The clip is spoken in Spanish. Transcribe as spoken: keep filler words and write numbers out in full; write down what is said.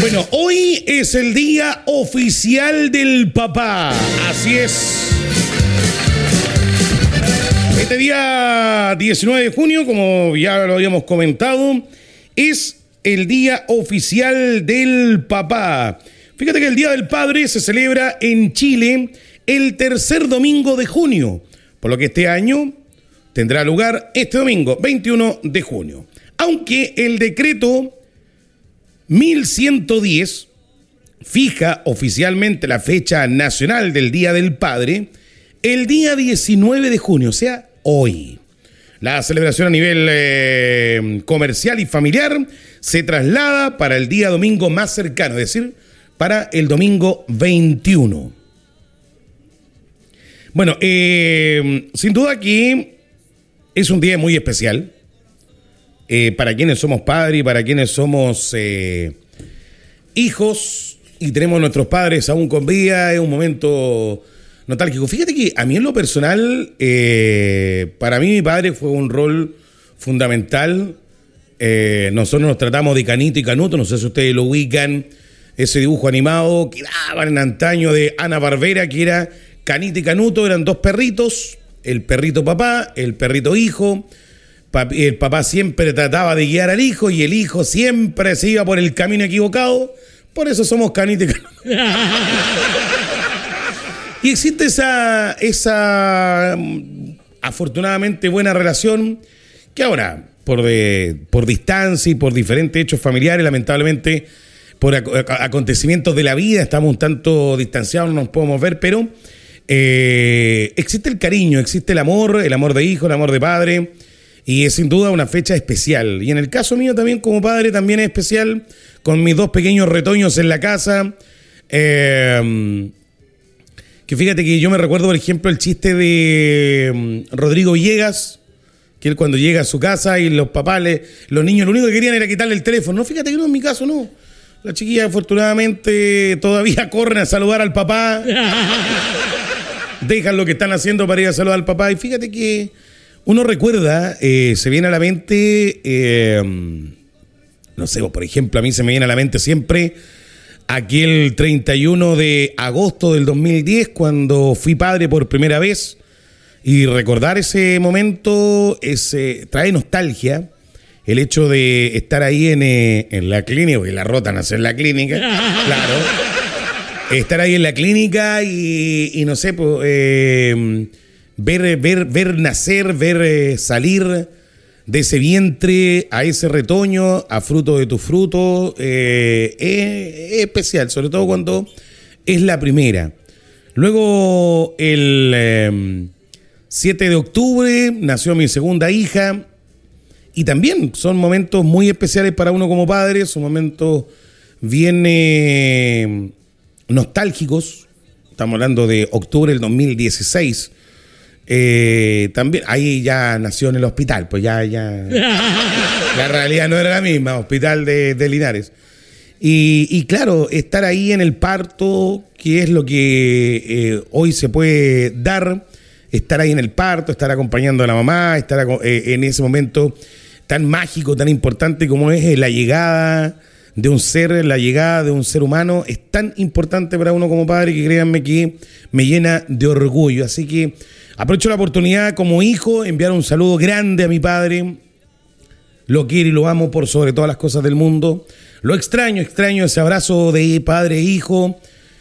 Bueno, hoy es el día oficial del papá. Así es. Este día diecinueve de junio, como ya lo habíamos comentado, es el día oficial del papá. Fíjate que el Día del Padre se celebra en Chile el tercer domingo de junio, por lo que este año tendrá lugar este domingo, veintiuno de junio. Aunque el decreto mil ciento diez fija oficialmente la fecha nacional del Día del Padre el día diecinueve de junio, o sea, hoy. La celebración a nivel eh, comercial y familiar se traslada para el día domingo más cercano, es decir, para el domingo veintiuno. Bueno, eh, sin duda que es un día muy especial eh, para quienes somos padres y para quienes somos eh, hijos y tenemos nuestros padres aún con vida. Es un momento nostálgico. Fíjate que a mí en lo personal, eh, para mí mi padre fue un rol fundamental. Eh, nosotros nos tratamos de Canito y Canuto, no sé si ustedes lo ubican, ese dibujo animado que daban en antaño de Hanna-Barbera, que era Canito y Canuto, eran dos perritos, el perrito papá, el perrito hijo. El papá siempre trataba de guiar al hijo y el hijo siempre se iba por el camino equivocado. Por eso somos Canito y Canuto. Y existe esa, esa afortunadamente buena relación que ahora, por, de, por distancia y por diferentes hechos familiares, lamentablemente, por ac- acontecimientos de la vida, estamos un tanto distanciados, no nos podemos ver, pero eh, existe el cariño, existe el amor, el amor de hijo, el amor de padre, y es sin duda una fecha especial. Y en el caso mío también como padre también es especial, con mis dos pequeños retoños en la casa. Eh, que fíjate que yo me recuerdo, por ejemplo, el chiste de um, Rodrigo Villegas, que él cuando llega a su casa y los papás, le, los niños lo único que querían era quitarle el teléfono. No, fíjate que no, en mi caso no. Las chiquillas afortunadamente todavía corren a saludar al papá. Dejan lo que están haciendo para ir a saludar al papá. Y fíjate que uno recuerda, eh, se viene a la mente, eh, no sé, por ejemplo, a mí se me viene a la mente siempre aquel treinta y uno de agosto del dos mil diez, cuando fui padre por primera vez, y recordar ese momento ese, trae nostalgia. El hecho de estar ahí en, eh, en la clínica, porque la rotan a hacer la clínica, claro. Estar ahí en la clínica y, y no sé, pues, eh, ver, ver, ver nacer, ver eh, salir de ese vientre a ese retoño, a fruto de tu fruto, eh, es, es especial, sobre todo cuando es la primera. Luego, el eh, siete de octubre, nació mi segunda hija. Y también son momentos muy especiales para uno como padre, son momentos bien eh, nostálgicos. Estamos hablando de octubre del dos mil dieciséis. Eh, también ahí ya nació en el hospital, pues ya, ya la realidad no era la misma, hospital de, de Linares. Y, y claro, estar ahí en el parto, que es lo que eh, hoy se puede dar, estar ahí en el parto, estar acompañando a la mamá, estar eh, en ese momento tan mágico, tan importante como es la llegada de un ser, la llegada de un ser humano, es tan importante para uno como padre que créanme que me llena de orgullo. Así que aprovecho la oportunidad como hijo, enviar un saludo grande a mi padre. Lo quiero y lo amo por sobre todas las cosas del mundo. Lo extraño, extraño ese abrazo de padre e hijo,